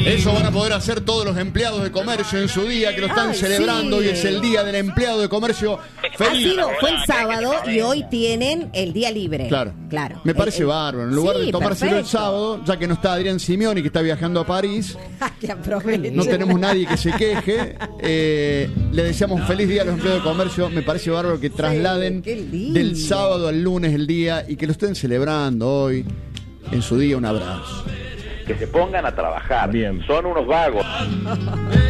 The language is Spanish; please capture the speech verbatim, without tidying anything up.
Eso van a poder hacer todos los empleados de comercio en su día, que lo están Ay, celebrando. sí. Hoy es el día del empleado de comercio. Ha Feliz. sido, fue el sábado y hoy tienen el día libre. Claro, claro. Me parece El- el- bárbaro. En lugar Sí, de tomárselo el perfecto. sábado, ya que no está Adrián Simeoni, que está viajando a París, Que aprovechen. no tenemos nadie que se queje. Eh, le deseamos un feliz día a los empleados de comercio. Me parece bárbaro que trasladen qué lindo. del sábado al lunes el día y que lo estén celebrando hoy en su día. Un abrazo. Que se pongan a trabajar. Bien. Son unos vagos.